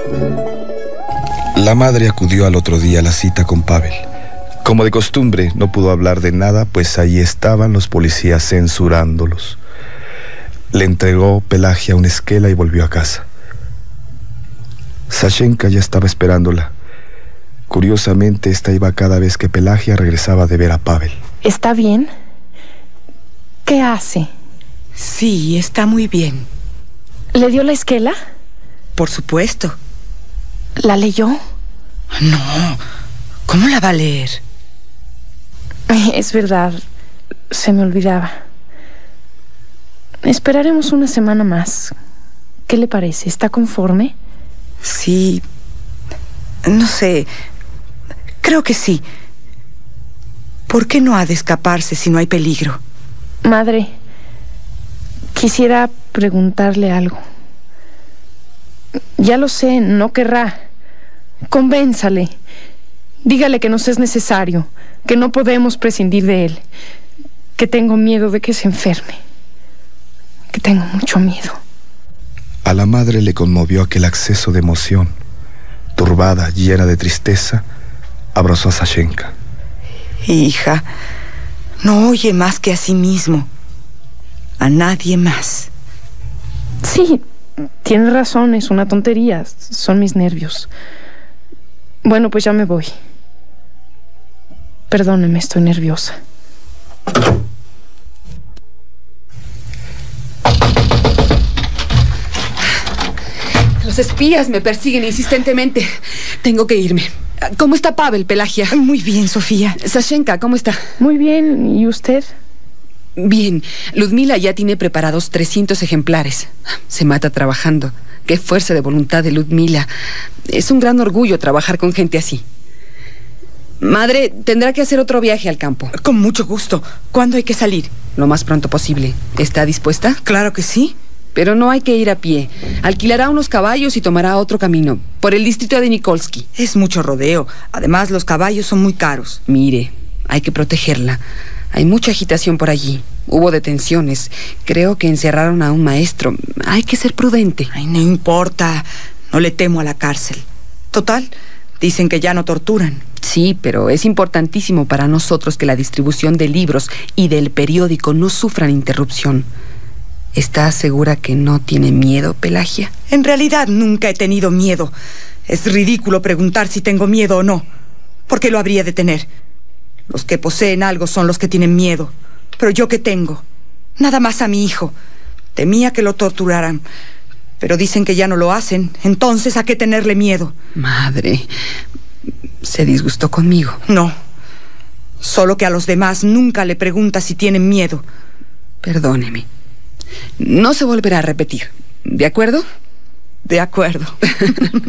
La madre acudió al otro día a la cita con Pavel. Como de costumbre, no pudo hablar de nada, pues allí estaban los policías censurándolos. Le entregó Pelagia una esquela y volvió a casa. Sashenka ya estaba esperándola. Curiosamente, esta iba cada vez que Pelagia regresaba de ver a Pavel. ¿Está bien? ¿Qué hace? Sí, está muy bien. ¿Le dio la esquela? Por supuesto. ¿La leyó? No, ¿cómo la va a leer? Es verdad, se me olvidaba. Esperaremos una semana más. ¿Qué le parece? ¿Está conforme? Sí, no sé, creo que sí. ¿Por qué no ha de escaparse si no hay peligro? Madre, quisiera preguntarle algo. Ya lo sé, no querrá. Convénzale. Dígale que nos es necesario, que no podemos prescindir de él, que tengo miedo de que se enferme, que tengo mucho miedo. A la madre le conmovió aquel acceso de emoción. Turbada, llena de tristeza, abrazó a Sashenka. Hija, no oye más que a sí mismo, a nadie más. Sí, tiene razón, es una tontería, son mis nervios. Bueno, pues ya me voy. Perdóneme, estoy nerviosa. Los espías me persiguen insistentemente. Tengo que irme. ¿Cómo está Pavel, Pelagia? Muy bien, Sofía. Sashenka, ¿cómo está? Muy bien, ¿y usted? Bien. Ludmila ya tiene preparados 300 ejemplares. Se mata trabajando. Qué fuerza de voluntad de Ludmila. Es un gran orgullo trabajar con gente así. Madre, tendrá que hacer otro viaje al campo. Con mucho gusto. ¿Cuándo hay que salir? Lo más pronto posible. ¿Está dispuesta? Claro que sí. Pero no hay que ir a pie. Alquilará unos caballos y tomará otro camino, por el distrito de Nikolsky. Es mucho rodeo. Además, los caballos son muy caros. Mire, hay que protegerla. Hay mucha agitación por allí. Hubo detenciones. Creo que encerraron a un maestro. Hay que ser prudente. Ay, no importa. No le temo a la cárcel. Total, dicen que ya no torturan. Sí, pero es importantísimo para nosotros que la distribución de libros y del periódico no sufran interrupción. ¿Estás segura que no tiene miedo, Pelagia? En realidad nunca he tenido miedo. Es ridículo preguntar si tengo miedo o no. ¿Por qué lo habría de tener? Los que poseen algo son los que tienen miedo. Pero ¿yo qué tengo? Nada más a mi hijo. Temía que lo torturaran. Pero dicen que ya no lo hacen. Entonces, ¿a qué tenerle miedo? Madre, ¿se disgustó conmigo? No. Solo que a los demás nunca le pregunta si tienen miedo. Perdóneme. No se volverá a repetir. ¿De acuerdo? De acuerdo.